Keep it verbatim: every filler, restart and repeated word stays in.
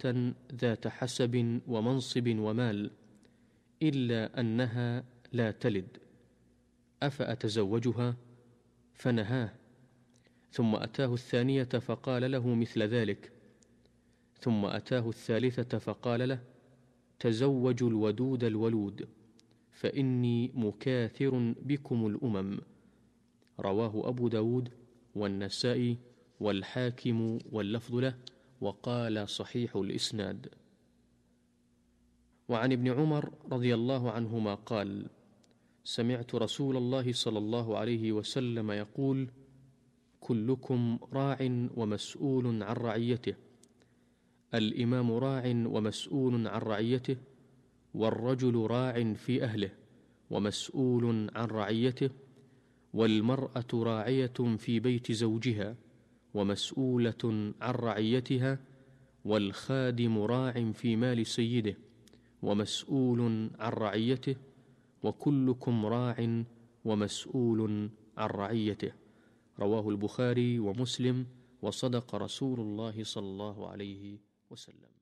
امرأة ذات حسب ومنصب ومال، إلا أنها لا تلد، أفأتزوجها؟ فنهاه. ثم أتاه الثانية فقال له مثل ذلك، ثم أتاه الثالثة فقال له: تزوجوا الودود الولود، فإني مكاثر بكم الأمم. رواه أبو داود والنسائي والحاكم واللفظ له، وقال صحيح الإسناد. وعن ابن عمر رضي الله عنهما قال: سمعت رسول الله صلى الله عليه وسلم يقول: كلكم راع ومسؤول عن رعيته، الإمام راع ومسؤول عن رعيته، والرجل راع في أهله ومسؤول عن رعيته، والمرأة راعية في بيت زوجها ومسؤولة عن رعيتها، والخادم راع في مال سيده ومسؤول عن رعيته، وكلكم راع ومسؤول عن رعيته. رواه البخاري ومسلم، وصدق رسول الله صلى الله عليه وسلم.